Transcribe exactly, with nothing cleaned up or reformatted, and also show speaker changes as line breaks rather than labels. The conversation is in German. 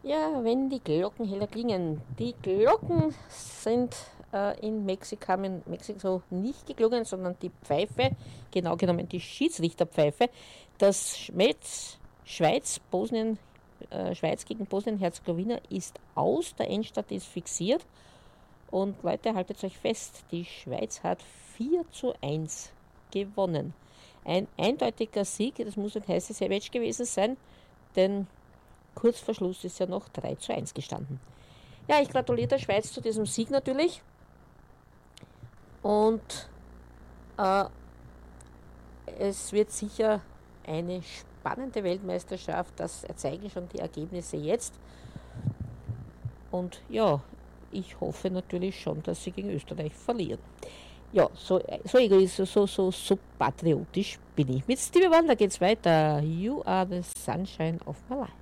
Ja, wenn die Glocken heller klingen. Die Glocken sind äh, in Mexiko, in Mexiko nicht geklungen, sondern die Pfeife, genau genommen die Schiedsrichterpfeife, das Schmelz, Schweiz, Bosnien, äh, Schweiz gegen Bosnien-Herzegowina ist aus, der Endstand ist fixiert. Und Leute, haltet euch fest, die Schweiz hat vier zu eins gewonnen. Ein eindeutiger Sieg, das muss ein heißes Match gewesen sein, denn kurz vor Schluss ist ja noch drei zu eins gestanden. Ja, ich gratuliere der Schweiz zu diesem Sieg natürlich. Und äh, es wird sicher eine spannende Weltmeisterschaft. Das zeigen schon die Ergebnisse jetzt. Und ja, ich hoffe natürlich schon, dass sie gegen Österreich verlieren. Ja, so, so egoistisch, so, so, so patriotisch bin ich. Mit Stevie Wonder geht's weiter. You are the sunshine of my life.